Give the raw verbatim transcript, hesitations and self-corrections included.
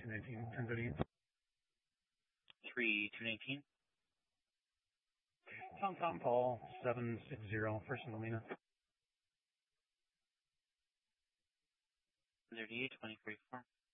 two nineteen, Transiting. three two nineteen. Tom Tom Paul, seven six zero, First and Galena. thirty-eight twenty forty-four.